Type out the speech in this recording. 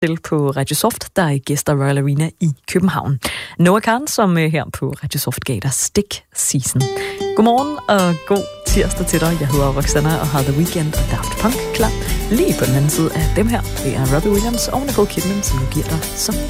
til på Radio Soft, der er gæster Royal Arena i København. Noah Kahan, som her på Radio Soft gav dig Stick Season. Godmorgen og god tirsdag til dig. Jeg hedder Roxanna og har The Weeknd og Daft Punk klar. Lige på den anden side af dem her, det er Robbie Williams og Nicole Kidman, som nu giver dig så